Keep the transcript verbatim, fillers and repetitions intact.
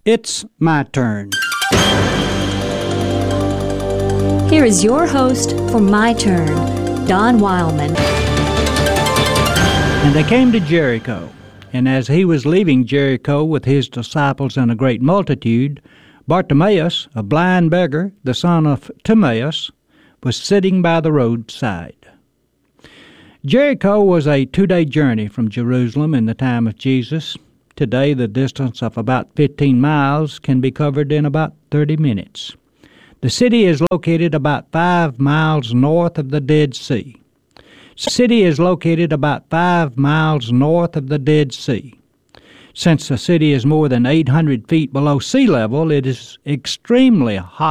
It's my turn. Here is your host for My Turn, Don Wildman. And they came to Jericho, and as he was leaving Jericho with his disciples and a great multitude, Bartimaeus, a blind beggar, the son of Timaeus, was sitting by the roadside. Jericho was a two-day journey from Jerusalem in the time of Jesus. Today, the distance of about fifteen miles can be covered in about thirty minutes. The city is located about five miles north of the Dead Sea. The city is located about five miles north of the Dead Sea. Since the city is more than eight hundred feet below sea level, it is extremely hot